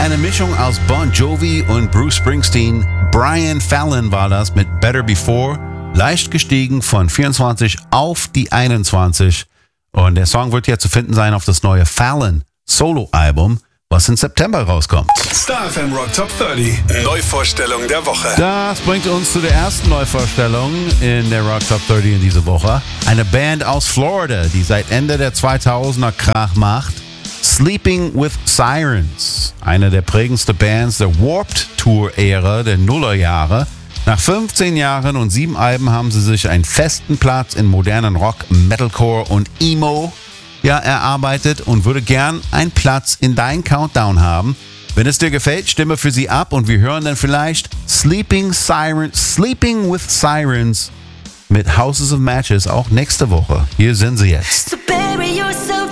Eine Mischung aus Bon Jovi und Bruce Springsteen. Brian Fallon war das mit Better Before. Leicht gestiegen von 24 auf die 21. Und der Song wird ja zu finden sein auf das neue Fallon Solo-Album, was im September rauskommt. Star FM Rock Top 30. Neuvorstellung der Woche. Das bringt uns zu der ersten Neuvorstellung in der Rock Top 30 in dieser Woche. Eine Band aus Florida, die seit Ende der 2000er Krach macht. Sleeping with Sirens. Eine der prägendsten Bands der Warped Tour-Ära der Nullerjahre. Nach 15 Jahren und 7 Alben haben sie sich einen festen Platz in modernen Rock, Metalcore und Emo erarbeitet und würde gern einen Platz in deinen Countdown haben. Wenn es dir gefällt, stimme für sie ab und wir hören dann vielleicht Sleeping with Sirens mit Houses of Matches auch nächste Woche. Hier sind sie jetzt. So bury yourself